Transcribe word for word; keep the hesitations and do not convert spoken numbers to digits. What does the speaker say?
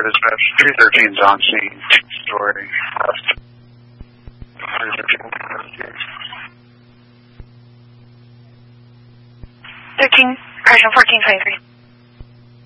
Fire dispatch. three thirteen is on scene. Story. thirteen, correction, fourteen twenty-three.